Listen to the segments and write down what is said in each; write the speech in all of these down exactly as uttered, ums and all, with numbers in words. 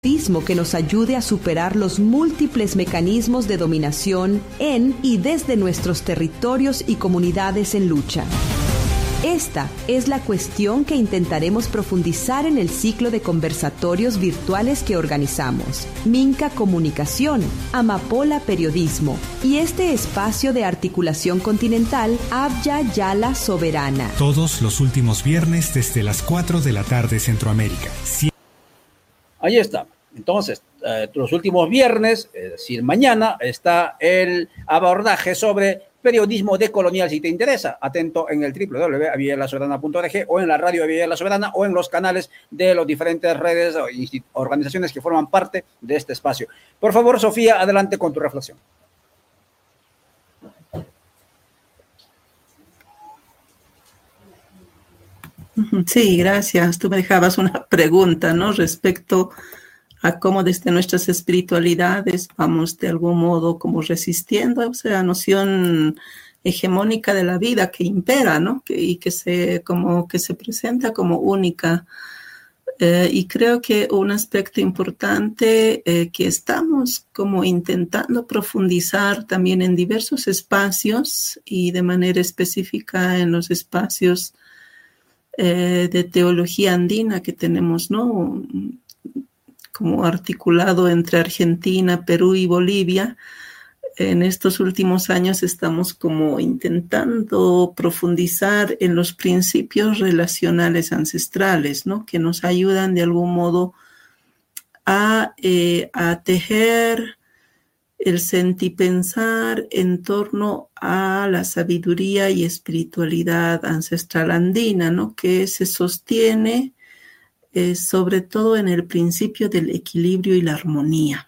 Que nos ayude a superar los múltiples mecanismos de dominación en y desde nuestros territorios y comunidades en lucha. Esta es la cuestión que intentaremos profundizar en el ciclo de conversatorios virtuales que organizamos. Minca Comunicación, Amapola Periodismo y este espacio de articulación continental Abya Yala Soberana. Todos los últimos viernes desde las cuatro de la tarde Centroamérica. Sí. Ahí está. Entonces, eh, los últimos viernes, es decir, mañana, está el abordaje sobre periodismo decolonial. Si te interesa, atento en el doble u doble u doble u punto avia yala soberana punto org o en la radio Avia Yala Soberana o en los canales de las diferentes redes o organizaciones que forman parte de este espacio. Por favor, Sofía, adelante con tu reflexión. Sí, gracias. Tú me dejabas una pregunta, ¿no? Respecto a cómo desde nuestras espiritualidades vamos de algún modo como resistiendo a esa noción hegemónica de la vida que impera, ¿no? Que, y que se, como, que se presenta como única. Eh, y creo que un aspecto importante eh, que estamos como intentando profundizar también en diversos espacios y de manera específica en los espacios eh, de teología andina que tenemos, ¿no? Como articulado entre Argentina, Perú y Bolivia. En estos últimos años estamos como intentando profundizar en los principios relacionales ancestrales, ¿no? Que nos ayudan de algún modo a, eh, a tejer el sentipensar en torno a la sabiduría y espiritualidad ancestral andina, ¿no? Que se sostiene Eh, sobre todo en el principio del equilibrio y la armonía.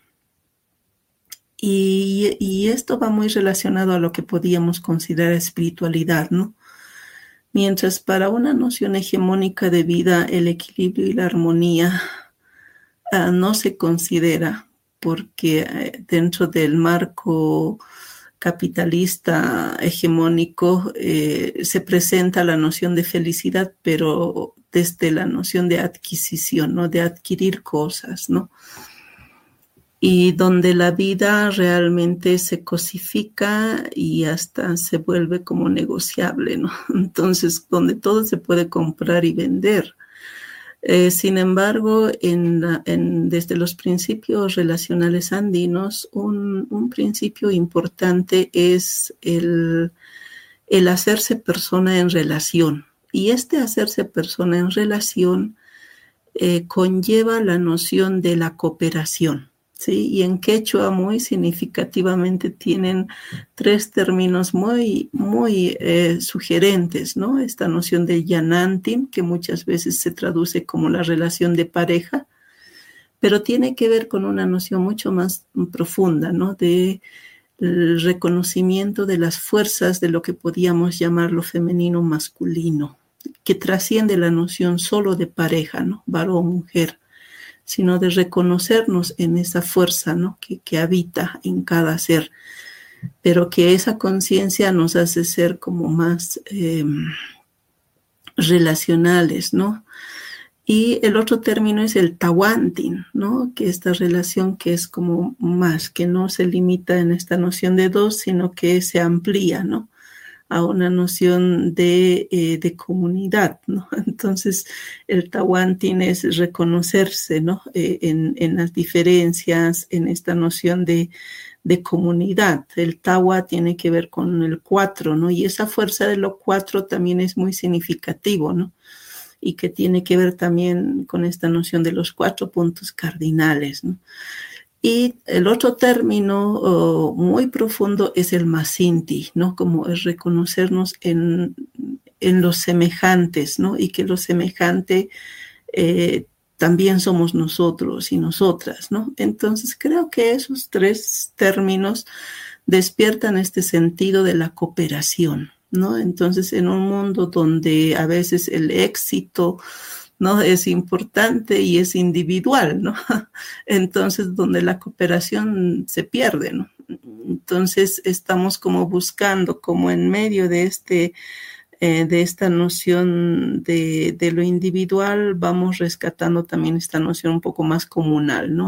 Y, y esto va muy relacionado a lo que podíamos considerar espiritualidad, ¿no? Mientras para una noción hegemónica de vida el equilibrio y la armonía uh, no se considera porque uh, dentro del marco capitalista hegemónico eh, se presenta la noción de felicidad, pero desde la noción de adquisición, ¿no? De adquirir cosas, ¿no? Y donde la vida realmente se cosifica y hasta se vuelve como negociable, ¿no? Entonces, donde todo se puede comprar y vender. Eh, sin embargo, en la, en, desde los principios relacionales andinos, un, un principio importante es el, el hacerse persona en relación. Y este hacerse persona en relación eh, conlleva la noción de la cooperación, ¿sí? Y en quechua muy significativamente tienen tres términos muy, muy eh, sugerentes, ¿no? Esta noción de yanantin, que muchas veces se traduce como la relación de pareja, pero tiene que ver con una noción mucho más profunda, ¿no? De el reconocimiento de las fuerzas de lo que podíamos llamar lo femenino masculino, que trasciende la noción solo de pareja, ¿no? Varón-mujer, sino de reconocernos en esa fuerza, ¿no? que, que habita en cada ser, pero que esa conciencia nos hace ser como más eh, relacionales, ¿no? Y el otro término es el tawantin, ¿no? Que esta relación que es como más, que no se limita en esta noción de dos, sino que se amplía, ¿no? A una noción de, eh, de comunidad, ¿no? Entonces, el tawantin es reconocerse, ¿no? Eh, en, en las diferencias, en esta noción de, de comunidad. El tawa tiene que ver con el cuatro, ¿no? Y esa fuerza de lo cuatro también es muy significativo, ¿no? Y que tiene que ver también con esta noción de los cuatro puntos cardinales, ¿no? Y el otro término oh, muy profundo es el masinti, ¿no? Como es reconocernos en, en los semejantes, ¿no? Y que lo semejante eh, también somos nosotros y nosotras, ¿no? Entonces creo que esos tres términos despiertan este sentido de la cooperación, ¿no? Entonces en un mundo donde a veces el éxito, ¿no? Es importante y es individual, ¿no? Entonces, donde la cooperación se pierde, ¿no? Entonces, estamos como buscando, como en medio de este, eh, de esta noción de, de lo individual, vamos rescatando también esta noción un poco más comunal, ¿no?